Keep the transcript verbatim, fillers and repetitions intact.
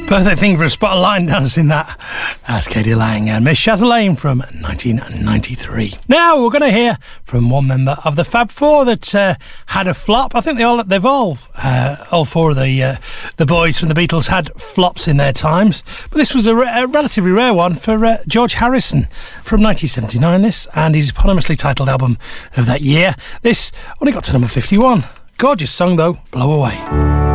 Perfect thing for a spot of line dancing, that. That's Katie Lang and Miss Chatelaine from nineteen ninety-three. Now we're going to hear from one member of the Fab Four that uh, had a flop. I think they all, they've all, uh, all four of the uh, the boys from the Beatles had flops in their times, but this was a, re- a relatively rare one for uh, George Harrison from nineteen seventy-nine. This and his eponymously titled album of that year. This only got to number fifty-one. Gorgeous song though, Blow Away.